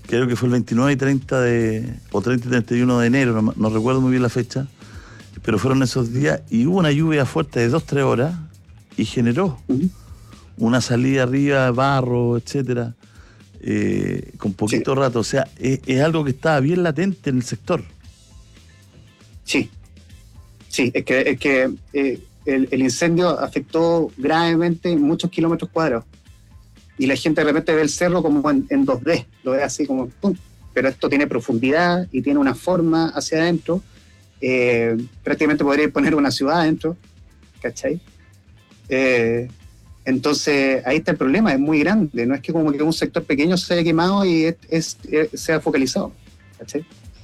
creo que fue el 29 y 30 o 30 y 31 de enero, no recuerdo muy bien la fecha, pero fueron esos días y hubo una lluvia fuerte de 2-3 horas y generó una salida arriba, barro, etcétera, con poquito rato. O sea, es algo que estaba bien latente en el sector. Sí, es que el incendio afectó gravemente muchos kilómetros cuadrados. Y la gente de repente ve el cerro como en 2D, lo ve así como ¡pum! Pero esto tiene profundidad y tiene una forma hacia adentro. Prácticamente podría poner una ciudad adentro, ¿cachai? Entonces ahí está el problema, es muy grande, no es que como que un sector pequeño se haya quemado y sea focalizado, ¿cachai?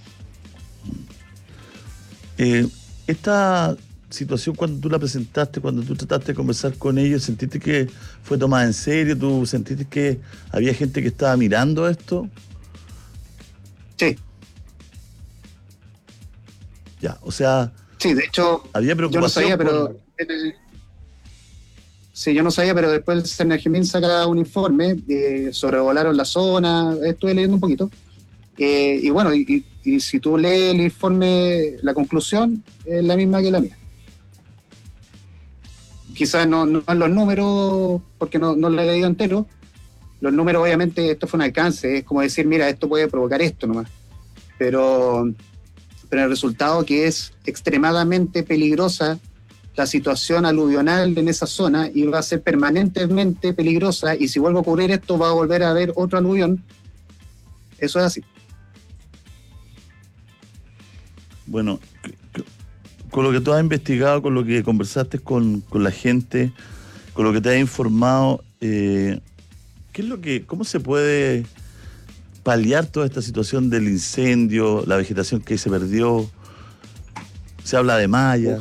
Esta situación, cuando tú la presentaste, cuando tú trataste de conversar con ellos, ¿sentiste que fue tomada en serio? ¿Tú sentiste que había gente que estaba mirando esto? Sí. Ya, o sea... Sí, de hecho, había preocupación. Yo no sabía, pero... Sí, yo no sabía, pero después el Senergimín saca un informe, sobrevolaron la zona, estuve leyendo un poquito. Y bueno, y si tú lees el informe, la conclusión es la misma que la mía. Quizás no en los números, porque no lo he leído entero. Los números, obviamente, esto fue un alcance, es como decir, mira, esto puede provocar esto nomás. Pero el resultado que es extremadamente peligrosa la situación aluvional en esa zona y va a ser permanentemente peligrosa, y si vuelve a ocurrir esto va a volver a haber otro aluvión. Eso es así. Bueno, con lo que tú has investigado, con lo que conversaste con la gente, con lo que te has informado, ¿cómo se puede paliar toda esta situación del incendio, la vegetación que se perdió? Se habla de mallas.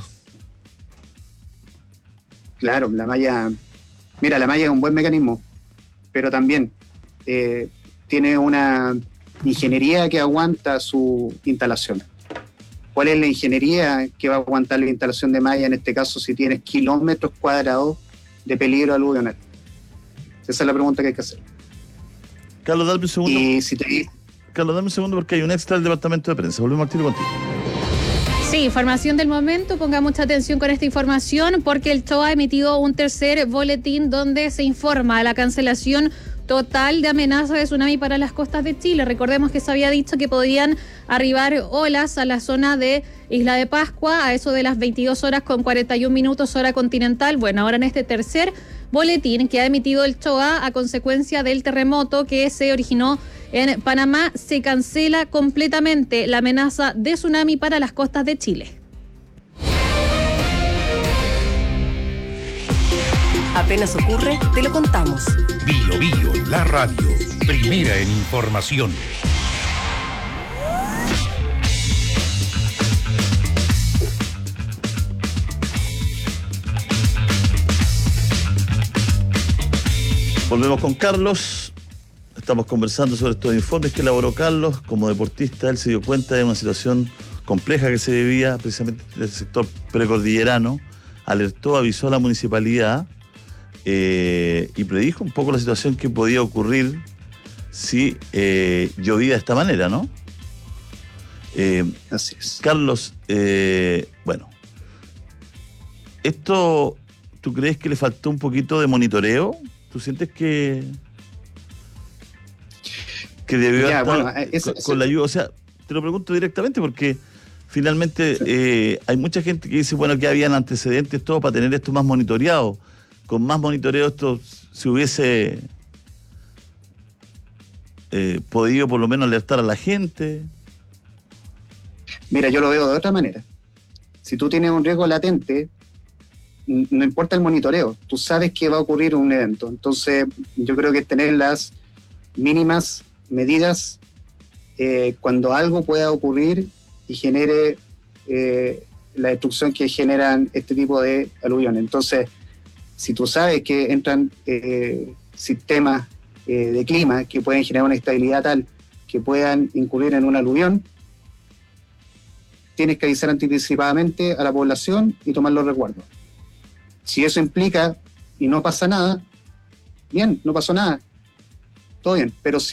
Claro, la malla es un buen mecanismo, pero también tiene una ingeniería que aguanta su instalación. ¿Cuál es la ingeniería que va a aguantar la instalación de malla en este caso si tienes kilómetros cuadrados de peligro aluvional? Esa es la pregunta que hay que hacer. Carlos, dame un segundo. Carlos, dame un segundo porque hay un extra del departamento de prensa. Volvemos a activar contigo. Sí, información del momento, ponga mucha atención con esta información porque el TOA ha emitido un tercer boletín donde se informa de la cancelación total de amenaza de tsunami para las costas de Chile. Recordemos que se había dicho que podían arribar olas a la zona de Isla de Pascua a eso de las 22 horas con 41 minutos hora continental. Bueno, ahora en este tercer boletín que ha emitido el TOA a consecuencia del terremoto que se originó en Panamá, se cancela completamente la amenaza de tsunami para las costas de Chile. Apenas ocurre, te lo contamos. Bio Bio, la radio, primera en información. Volvemos con Carlos. Estamos conversando sobre estos informes que elaboró Carlos. Como deportista, él se dio cuenta de una situación compleja que se vivía precisamente en el sector precordillerano. Alertó, avisó a la municipalidad y predijo un poco la situación que podía ocurrir si llovía de esta manera, ¿no? Así es. Carlos, bueno, ¿esto tú crees que le faltó un poquito de monitoreo? ¿Tú sientes que debió estar con la ayuda? O sea, te lo pregunto directamente porque finalmente hay mucha gente que dice, bueno, que habían antecedentes, todo para tener esto más monitoreado. Con más monitoreo esto se hubiese podido por lo menos alertar a la gente. Mira, yo lo veo de otra manera. Si tú tienes un riesgo latente, no importa el monitoreo, tú sabes que va a ocurrir un evento. Entonces, yo creo que tener las mínimas medidas cuando algo pueda ocurrir y genere la destrucción que generan este tipo de aluviones. Entonces, si tú sabes que entran sistemas de clima que pueden generar una estabilidad tal que puedan incurrir en un aluvión, tienes que avisar anticipadamente a la población y tomar los resguardos. Si eso implica y no pasa nada, bien, no pasó nada, todo bien, pero si